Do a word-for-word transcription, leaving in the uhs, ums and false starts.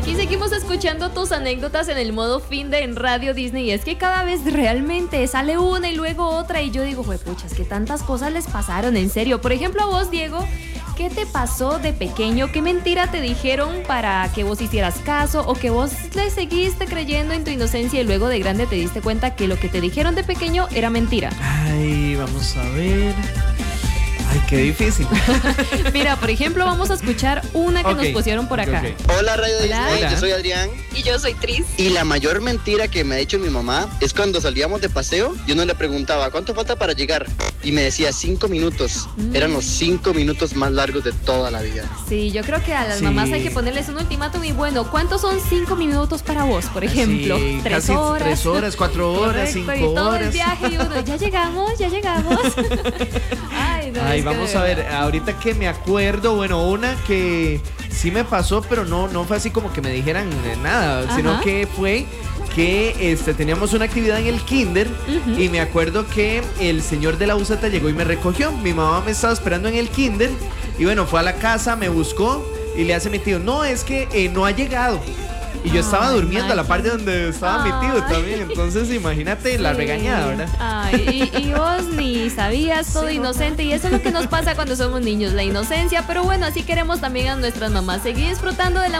Y seguimos escuchando tus anécdotas en el modo fin de en Radio Disney. Y es que cada vez realmente sale una y luego otra. Y yo digo, juepuchas, que tantas cosas les pasaron, en serio. Por ejemplo, a vos, Diego, ¿qué te pasó de pequeño? ¿Qué mentira te dijeron para que vos hicieras caso? ¿O que vos le seguiste creyendo en tu inocencia y luego de grande te diste cuenta que lo que te dijeron de pequeño era mentira? Ay, vamos a ver. Ay, qué difícil. Mira, por ejemplo, vamos a escuchar una que okay. nos pusieron por acá. Okay. Hola Radio Hola. Disney, Hola. yo soy Adrián. Y yo soy Tris. Y la mayor mentira que me ha dicho mi mamá es cuando salíamos de paseo, yo no le preguntaba, ¿cuánto falta para llegar? Y me decía, cinco minutos. Mm. Eran los cinco minutos más largos de toda la vida. Sí, yo creo que a las Sí. mamás hay que ponerles un ultimátum y bueno, ¿cuántos son cinco minutos para vos, por ejemplo? Sí, tres casi horas. Tres horas, cuatro horas, Correcto, cinco y todo horas. el viaje y uno, ya llegamos, ya llegamos. Ay, no, Ay, es que vamos de a ver, verdad. ahorita que me acuerdo, bueno, una que sí me pasó, pero no, no fue así como que me dijeran eh, nada, Ajá. sino que fue que este, teníamos una actividad en el kinder Ujú. y me acuerdo que el señor de la buseta llegó y me recogió. Mi mamá me estaba esperando en el kinder y bueno, fue a la casa, me buscó y le hace mi tío, no, es que eh, no ha llegado. Y yo estaba Ay, durmiendo a la parte imagínate. donde estaba mi tío Ay. también. Entonces imagínate la Sí. regañada, ¿verdad? Ay, y, y vos ni sabías, todo Sí, inocente. Y eso es lo que nos pasa cuando somos niños, la inocencia. Pero bueno, así queremos también a nuestras mamás. Seguir disfrutando de la